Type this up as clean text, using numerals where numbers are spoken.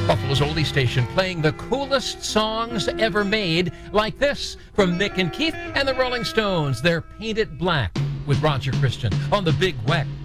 Buffalo's oldie station playing the coolest songs ever made, like this from Mick and Keith and the Rolling Stones. They're Paint It Black with Roger Christian on the Big Wet